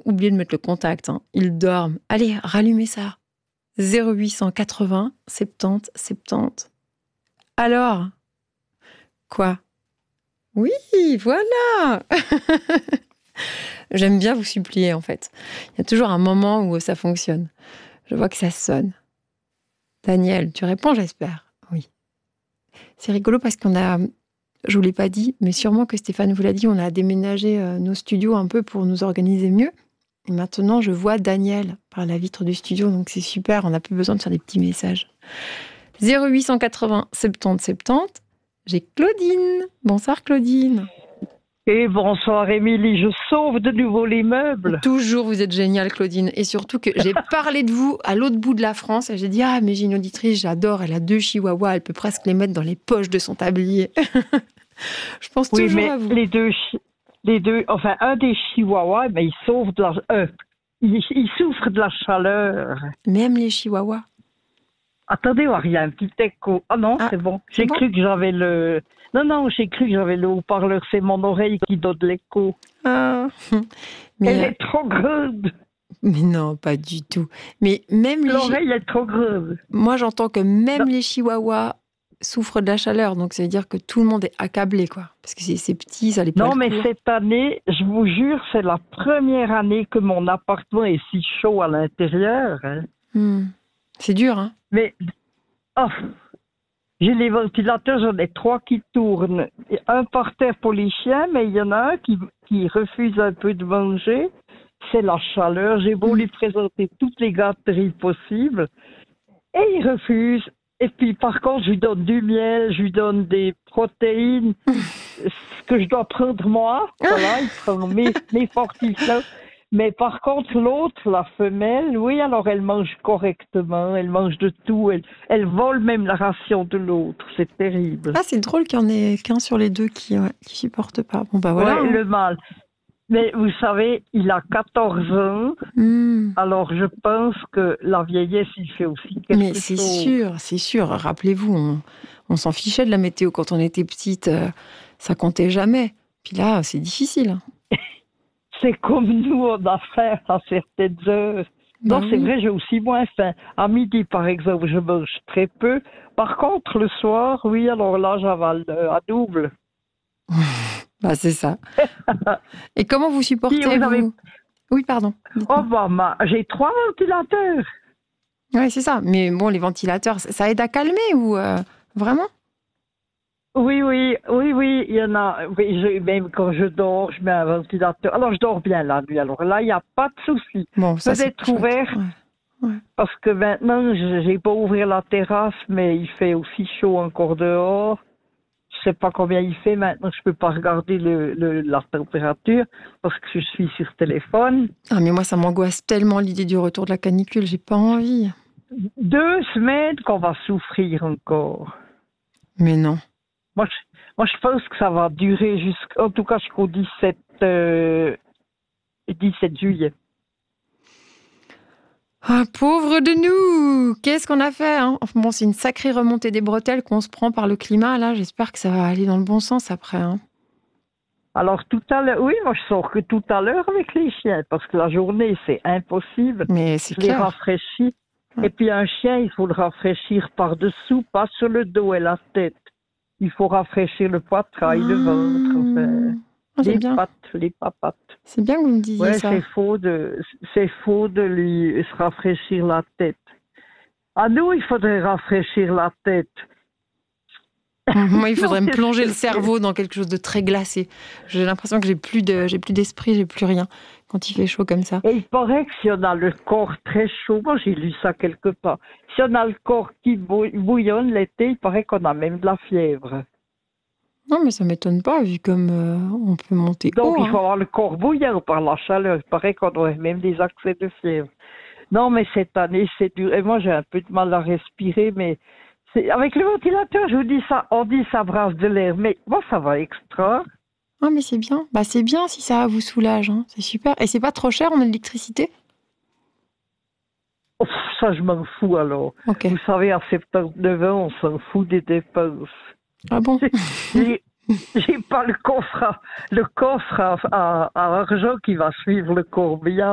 oublié de mettre le contact. Hein. Ils dorment. Allez, rallumez ça. 0880 70 70. Alors ? Quoi ? Oui, voilà. J'aime bien vous supplier, en fait. Il y a toujours un moment où ça fonctionne. Je vois que ça sonne. Daniel, tu réponds, j'espère. Oui. C'est rigolo parce qu'on a... Je vous l'ai pas dit, mais sûrement que Stéphane vous l'a dit, on a déménagé nos studios un peu pour nous organiser mieux. Et maintenant, je vois Daniel par la vitre du studio, donc c'est super, on n'a plus besoin de faire des petits messages. 0880 70 70, j'ai Claudine. Bonsoir Claudine. Et bonsoir Émilie, je sauve de nouveau les meubles. Toujours, vous êtes géniale Claudine. Et surtout que j'ai parlé de vous à l'autre bout de la France et j'ai dit « Ah, mais j'ai une auditrice, j'adore, elle a 2 chihuahuas, elle peut presque les mettre dans les poches de son tablier. » Je pense toujours à vous. Les deux, enfin un des chihuahuas, mais il souffre de la chaleur. Même les chihuahuas. Attendez, il y a un petit écho. Ah non, c'est bon. J'ai cru que j'avais le... Non, j'ai cru que j'avais le haut-parleur. C'est mon oreille qui donne l'écho. Ah. Mais elle est trop grande. Mais non, pas du tout. Mais même l'oreille est trop grande. Moi, j'entends que même les chihuahuas souffrent de la chaleur. Donc, ça veut dire que tout le monde est accablé, quoi. Parce que c'est petit, ça les poils Non, mais courts. cette année, je vous jure, c'est la première année que mon appartement est si chaud à l'intérieur. Hein. C'est dur, hein. Mais... Oh. J'ai les ventilateurs, j'en ai 3 qui tournent. Un par terre pour les chiens, mais il y en a un qui refuse un peu de manger. C'est la chaleur. J'ai beau lui présenter toutes les gâteries possibles. Et il refuse. Et puis, par contre, je lui donne du miel, je lui donne des protéines, ce que je dois prendre moi. Voilà, il prend mes fortiflats. Mais par contre, l'autre, la femelle, oui, alors elle mange correctement, elle mange de tout, elle vole même la ration de l'autre, c'est terrible. Ah, c'est drôle qu'il y en ait qu'un sur les deux qui supporte pas. Bon, bah voilà. Ouais, le mâle. Mais vous savez, il a 14 ans, alors je pense que la vieillesse, il fait aussi quelque chose. Mais c'est sûr. Rappelez-vous, on s'en fichait de la météo quand on était petite, ça comptait jamais. Puis là, c'est difficile. C'est comme nous, on a faim à certaines heures. Non, c'est vrai, j'ai aussi moins faim. À midi, par exemple, je mange très peu. Par contre, le soir, oui, alors là, j'avale à double. Bah, c'est ça. Et comment vous supportez, vous... Oui, pardon. Oh, j'ai 3 ventilateurs. Oui, c'est ça. Mais bon, les ventilateurs, ça aide à calmer ou vraiment ? Oui, il y en a. Oui, même quand je dors, je mets un ventilateur. Alors, je dors bien la nuit. Alors là, il n'y a pas de souci. Bon, ça, c'est peut-être ouvert. Ouais. Parce que maintenant, j'ai pas ouvert la terrasse, mais il fait aussi chaud encore dehors. Je sais pas combien il fait maintenant. Je peux pas regarder la température parce que je suis sur téléphone. Ah, mais moi, ça m'angoisse tellement l'idée du retour de la canicule. J'ai pas envie. 2 semaines qu'on va souffrir encore. Mais non. Moi, je pense que ça va durer en tout cas jusqu'au 17 juillet. Ah, pauvre de nous! Qu'est-ce qu'on a fait, hein? Bon, c'est une sacrée remontée des bretelles qu'on se prend par le climat, là. J'espère que ça va aller dans le bon sens après, hein. Alors, tout à l'heure, oui, moi, je sors que tout à l'heure avec les chiens, parce que la journée, c'est impossible. Mais c'est clair. Je les rafraîchis. Ouais. Et puis, un chien, il faut le rafraîchir par-dessous, pas sur le dos et la tête. Il faut rafraîchir le poitrail, le ventre, enfin, les papates. C'est bien que vous me disiez ça. C'est faux de lui se rafraîchir la tête. À nous, il faudrait rafraîchir la tête. Moi, il faudrait me plonger le cerveau dans quelque chose de très glacé. J'ai l'impression que j'ai plus d'esprit, j'ai plus rien quand il fait chaud comme ça. Et il paraît que si on a le corps très chaud, moi j'ai lu ça quelque part, si on a le corps qui bouillonne l'été, il paraît qu'on a même de la fièvre. Non, mais ça m'étonne pas, vu comme on peut monter haut. Donc il faut avoir le corps bouillant par la chaleur. Il paraît qu'on aurait même des accès de fièvre. Non, mais cette année, c'est dur. Et moi, j'ai un peu de mal à respirer, mais avec le ventilateur, je vous dis ça, on dit ça brasse de l'air. Mais moi, ça va extra. Ah, mais c'est bien. Bah, c'est bien si ça vous soulage. Hein. C'est super. Et c'est pas trop cher, on a de l'électricité ? Oh, ça, je m'en fous alors. Okay. Vous savez, à 79 ans, on s'en fout des dépenses. Ah bon? J'ai pas le coffre à argent qui va suivre le corbillard.